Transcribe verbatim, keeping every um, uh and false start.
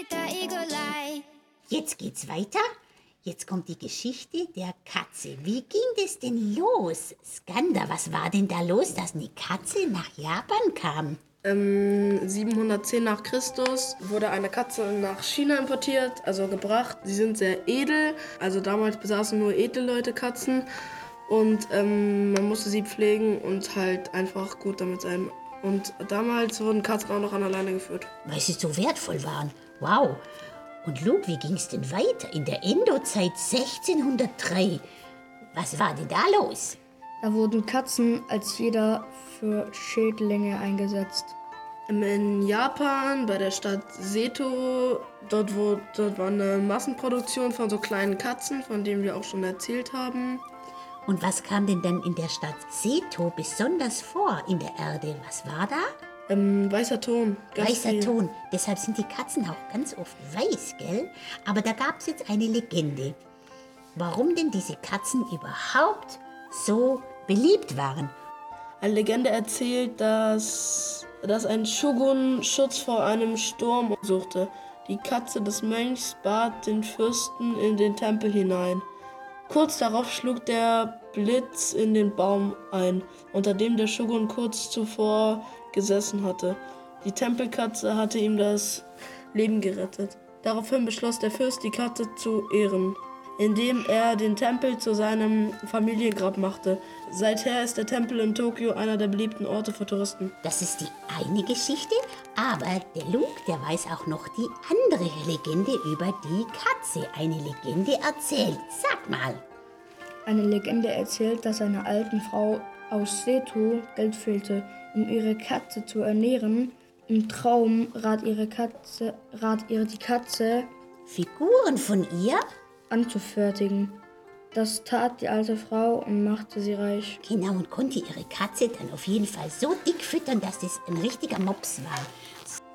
Jetzt geht's weiter. Jetzt kommt die Geschichte der Katze. Wie ging das denn los? Skanda, was war denn da los, dass eine Katze nach Japan kam? Ähm, siebenhundertzehn nach Christus wurde eine Katze nach China importiert, also gebracht. Sie sind sehr edel, also damals besaßen nur edle Leute Katzen und ähm, man musste sie pflegen und halt einfach gut damit sein. Und damals wurden Katzen auch noch an alleine geführt. Weil sie so wertvoll waren. Wow. Und Luke, wie ging's denn weiter? In der Endozeit sechzehnhundertdrei. Was war denn da los? Da wurden Katzen als Jeder für Schädlinge eingesetzt. In Japan, bei der Stadt Seto, dort, wo, dort war eine Massenproduktion von so kleinen Katzen, von denen wir auch schon erzählt haben. Und was kam denn dann in der Stadt Seto besonders vor in der Erde? Was war da? Ähm, weißer Ton. ganz Weißer viel. Ton. Deshalb sind die Katzen auch ganz oft weiß, gell? Aber da gab es jetzt eine Legende. Warum denn diese Katzen überhaupt so beliebt waren? Eine Legende erzählt, dass, dass ein Shogun Schutz vor einem Sturm suchte. Die Katze des Mönchs bat den Fürsten in den Tempel hinein. Kurz darauf schlug der Blitz in den Baum ein, unter dem der Shogun kurz zuvor gesessen hatte. Die Tempelkatze hatte ihm das Leben gerettet. Daraufhin beschloss der Fürst, die Katze zu ehren, indem er den Tempel zu seinem Familiengrab machte. Seither ist der Tempel in Tokio einer der beliebten Orte für Touristen. Das ist die eine Geschichte, aber der Luke, der weiß auch noch die andere Legende über die Katze. Eine Legende erzählt. Sag mal. Eine Legende erzählt, dass einer alten Frau aus Seto Geld fehlte, um ihre Katze zu ernähren. Im Traum rat ihre Katze, rat ihr die Katze Figuren von ihr? anzufertigen. Das tat die alte Frau und machte sie reich. Genau, und konnte ihre Katze dann auf jeden Fall so dick füttern, dass das ein richtiger Mops war.